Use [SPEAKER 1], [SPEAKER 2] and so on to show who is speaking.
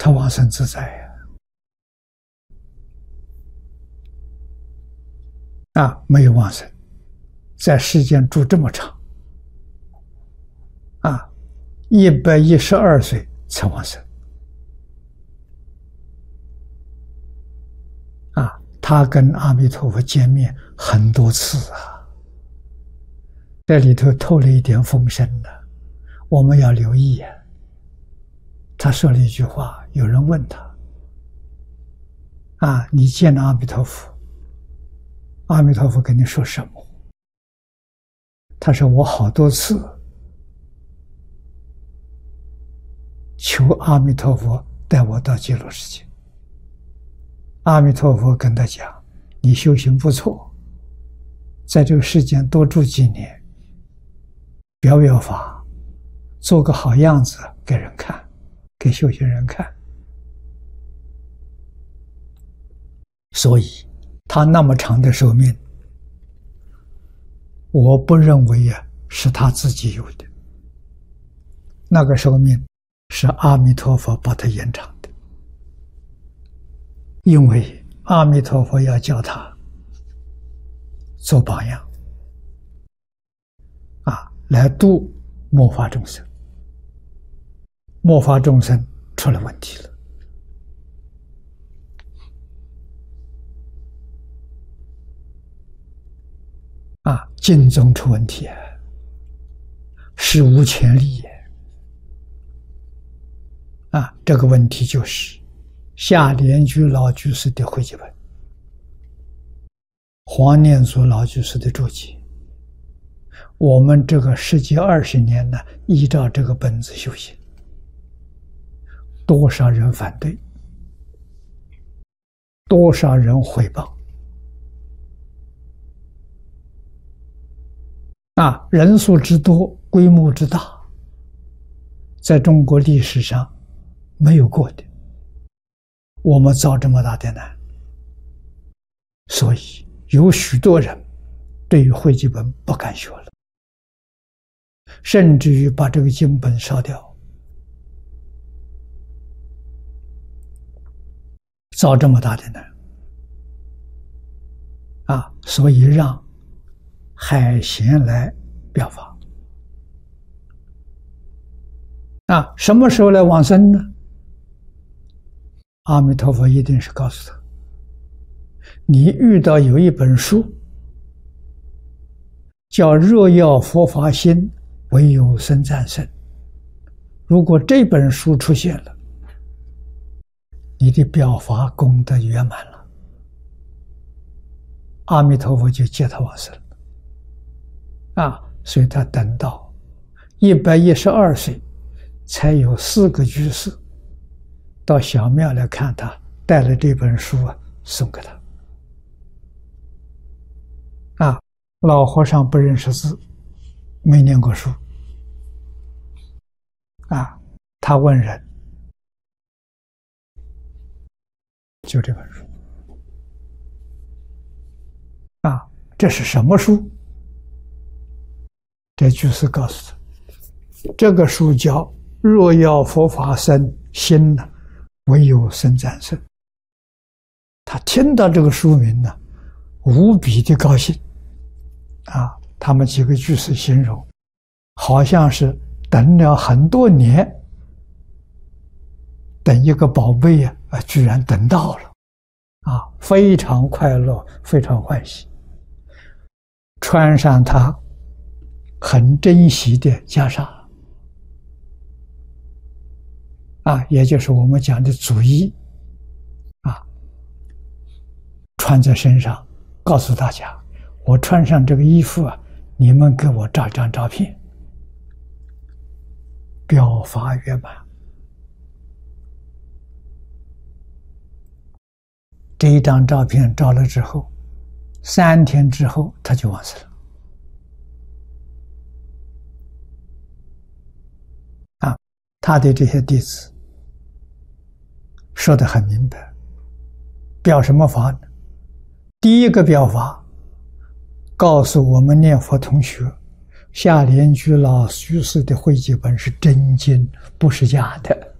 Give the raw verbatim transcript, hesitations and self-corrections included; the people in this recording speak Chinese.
[SPEAKER 1] 他往生自在呀、啊，啊，没有往生，在世间住这么长，啊，一百一十二岁才往生，啊，他跟阿弥陀佛见面很多次啊，这里头透了一点风声的，我们要留意啊。他说了一句话，有人问他，啊，你见了阿弥陀佛，阿弥陀佛跟你说什么？他说我好多次求阿弥陀佛带我到极乐世界，阿弥陀佛跟他讲，你修行不错，在这个世间多住几年，表表法，做个好样子给人看，给修行人看。所以他那么长的寿命，我不认为啊是他自己有的，那个寿命是阿弥陀佛把他延长的，因为阿弥陀佛要叫他做榜样啊，来度末法众生。末法众生出了问题了，啊，经中出问题啊，史无前例啊！这个问题就是夏莲居老居士的汇集本，黄念祖老居士的注解。我们这个十几二十年呢，依照这个本子修行，多少人反对，多少人毁谤。啊，人数之多，规模之大，在中国历史上没有过的，我们遭这么大的难，所以有许多人对于汇集本不敢学了，甚至于把这个经本烧掉，遭这么大的难啊！所以让海贤来表法啊，什么时候来往生呢？阿弥陀佛一定是告诉他，你遇到有一本书叫若要佛法心，唯有僧战胜，如果这本书出现了，你的表法功德圆满了，阿弥陀佛就接他往生了啊！所以他等到一百一十二岁，才有四个居士到小庙来看他，带了这本书啊送给他。啊，老和尚不认识字，没念过书，啊，他问人，就这本书，啊，这是什么书？这居士告诉他，这个书叫《若要佛法僧心呢，唯有僧战胜》。他听到这个书名呢，无比的高兴啊！他们几个居士形容，好像是等了很多年，等一个宝贝呀、啊，居然等到了啊！非常快乐，非常欢喜，穿上他很珍惜的袈裟啊，也就是我们讲的祖衣啊，穿在身上，告诉大家，我穿上这个衣服啊，你们给我照张照片，表法圆满。这一张照片照了之后，三天之后他就往生了。啊，他的这些弟子说得很明白，表什么法呢？第一个表法，告诉我们念佛同学，夏莲居老居士的汇集本是真经，不是假的。